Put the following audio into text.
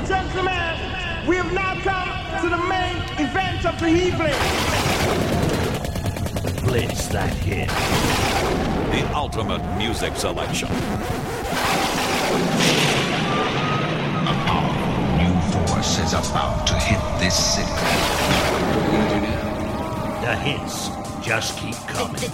gentlemen, we have now come to the main event of the evening. Blitz that hit. The ultimate music selection. A powerful new force is about to hit this city. The hits just keep coming.